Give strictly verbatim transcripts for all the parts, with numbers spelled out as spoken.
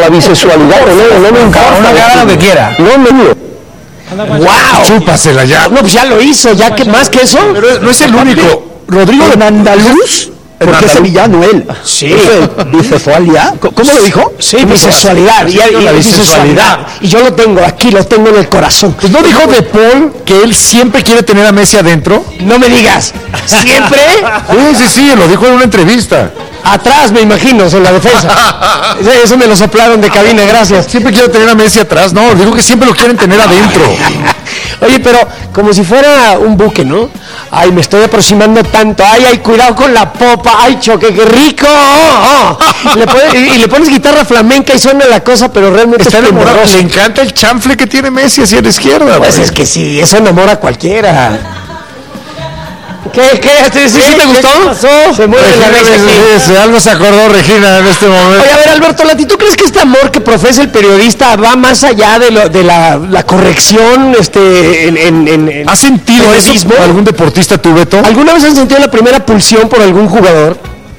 la bisexualidad, no, no me encanta. Una cara lo que quiera. No me digo. ¡Wow! Chúpasela ya. No, pues ya lo hizo, ya que más que eso. Pero no es el único. Rodrigo en andaluz, porque es sevillano él. Sí. ¿Bisexualidad? ¿Cómo lo dijo? Sí, bisexualidad. Y, y, la bisexualidad. Y yo lo tengo aquí, lo tengo en el corazón. Pues no dijo De Paul que él siempre quiere tener a Messi adentro. No me digas. ¿Siempre? Sí, sí, sí, lo dijo en una entrevista. Atrás, me imagino, en la defensa. Eso me lo soplaron de cabina, gracias. Siempre quiero tener a Messi atrás. No, digo que siempre lo quieren tener adentro. Oye, pero como si fuera un buque, ¿no? Ay, me estoy aproximando tanto. Ay, ay, cuidado con la popa. Ay, choque, qué rico. Oh, oh. Le pones, y, y le pones guitarra flamenca y suena la cosa, pero realmente está es enamorado. Le encanta el chanfle que tiene Messi hacia la izquierda. Pues güey. es que sí, eso enamora a cualquiera. ¿Qué? ¿Qué? ¿Sí, sí te gustó? ¿Qué pasó? Se muere la Regina, vez. sí, sí, algo se acordó Regina en este momento. Oye, a ver, Alberto Lati, ¿tú crees que este amor que profesa el periodista va más allá de, lo, de la, la corrección este, en, en, en, en ¿Has sentido en eso mismo? con algún deportista, tú, Beto? ¿Alguna vez has sentido la primera pulsión por algún jugador?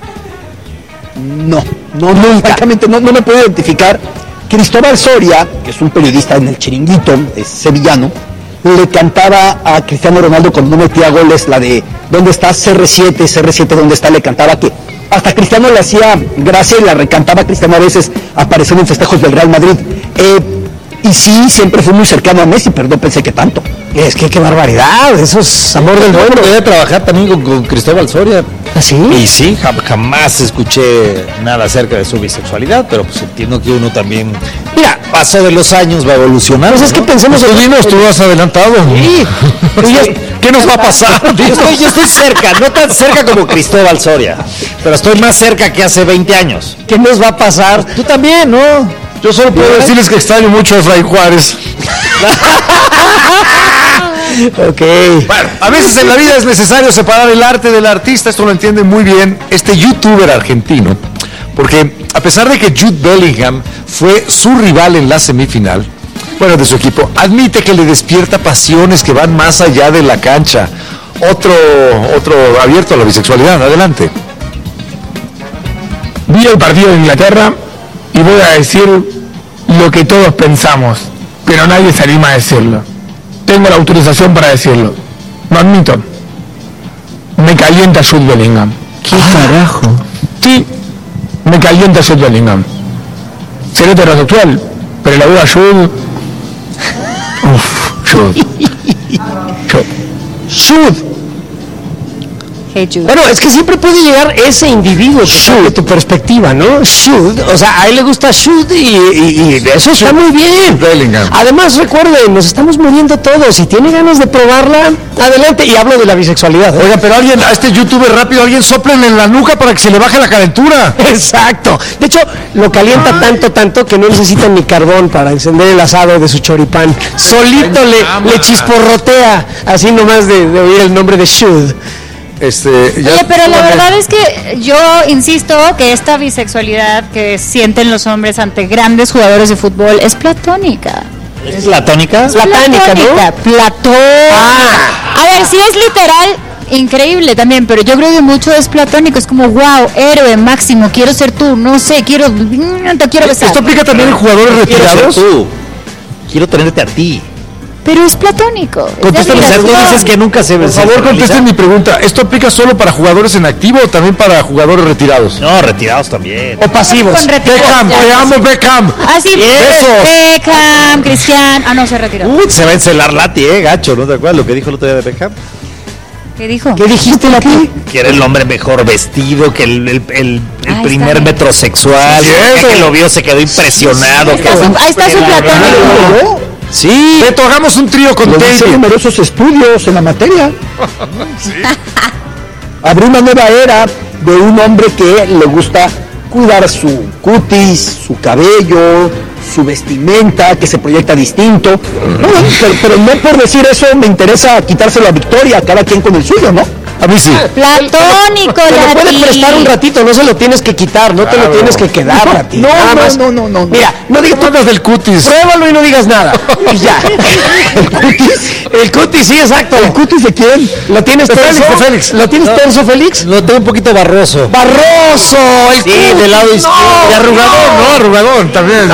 No, no, no, francamente no, no me puedo identificar. Cristóbal Soria, que es un periodista en el Chiringuito, es sevillano, le cantaba a Cristiano Ronaldo cuando no metía goles la de ¿dónde está C R siete? C R siete, ¿dónde está? Le cantaba que hasta Cristiano le hacía gracia y la recantaba Cristiano a veces apareciendo en festejos del Real Madrid. Eh, y sí, siempre fue muy cercano a Messi, pero no pensé que tanto. Es que qué barbaridad, eso es amor del bueno. Debe trabajar también con, con Cristóbal Soria. ¿Ah, sí? Y sí, jam- jamás escuché nada acerca de su bisexualidad, pero pues entiendo que uno también, mira, paso de los años va evolucionando. Pues es que ¿no? pensemos Tú en... dinos, tú has adelantado. Sí, Pero ya- ¿qué nos va a pasar? yo estoy, yo estoy cerca, no tan cerca como Cristóbal Soria, pero estoy más cerca que hace veinte años. ¿Qué nos va a pasar? Tú también, ¿no? Yo solo puedo decirles que extraño mucho a Efraín Juárez. Ok. Bueno, a veces en la vida es necesario separar el arte del artista, esto lo entiende muy bien este youtuber argentino, porque a pesar de que Jude Bellingham fue su rival en la semifinal, bueno, de su equipo, admite que le despierta pasiones que van más allá de la cancha. Otro, otro abierto a la bisexualidad, adelante. Vi el partido de Inglaterra y voy a decir lo que todos pensamos, pero nadie se anima a decirlo. Tengo la autorización para decirlo. Lo admito. Me calienta Jude Bellingham. ¿Qué carajo? Sí, me calienta Jude Bellingham. Seré heterosexual, pero la veo a Jude... Uf, Jude. Jude. Jude. Hey Jude. Bueno, es que siempre puede llegar ese individuo de tu perspectiva, ¿no? Jude, o sea, a él le gusta Jude y, y, y eso está muy bien. Bellingham. Además, recuerden, nos estamos muriendo todos. Si tiene ganas de probarla, adelante. Y hablo de la bisexualidad, ¿eh? Oiga, pero alguien, a este youtuber rápido, alguien soplen en la nuca para que se le baje la calentura. Exacto. De hecho, lo calienta tanto, tanto que no necesita ni carbón para encender el asado de su choripán. Solito le, le chisporrotea, así nomás de, de oír el nombre de Jude. Este, ya- Oye, pero la verdad es que yo insisto que esta bisexualidad que sienten los hombres ante grandes jugadores de fútbol es platónica. ¿Es la tónica? Platónica, ¿no? Platón. Ah. A ver, si es literal, increíble también, pero yo creo que mucho es platónico. Es como, wow, héroe máximo, quiero ser tú, no sé, quiero, te quiero besar. ¿Esto aplica también en jugadores Quiero ser retirados? tú. Quiero tenerte a ti. Pero es platónico. es de Contéstame, O sea, tú admiración. dices que nunca se Por se favor, realiza. contesten mi pregunta. ¿Esto aplica solo para jugadores en activo o también para jugadores retirados? No, retirados también. O pasivos. Con retiro. Beckham, te amo Beckham. Ah, sí, Besos. Beckham, Cristian. Ah, no, se retiró. Uy, se va a encelar Lati, eh, gacho, ¿no te acuerdas lo que dijo el otro día de Beckham? ¿Qué dijo? ¿Qué dijiste, Lati? Que era el hombre mejor vestido, que el, el, el, el Ah, primer está bien. metrosexual, Sí, que, eso. que lo vio se quedó impresionado. Ahí que está su, ahí está su platónico. Sí, Beto, hagamos un trío con Lo dicen David. numerosos estudios en la materia. Abrió una nueva era de un hombre que le gusta cuidar su cutis, su cabello, su vestimenta, que se proyecta distinto. No, no, pero, pero no por decir eso me interesa quitárselo a Victoria, cada quien con el suyo, ¿no? A mí sí. Platónico, Te lo puede Lati. prestar un ratito, no se lo tienes que quitar, no te lo tienes que quedar, Lati. No, Nada no, más. no, no, no. Mira, no digas ¿Qué hablas del cutis? pruébalo y no digas nada. Y ya. ¿El cutis? El cutis, sí, exacto. ¿El cutis de quién? ¿Lo tienes De tenso? Félix, de Félix. ¿Lo tienes tenso, Félix? lo tengo un poquito barroso. Barroso, el Sí, cutis. del lado izquierdo. Y arrugadón, ¿no? Arrugadón también.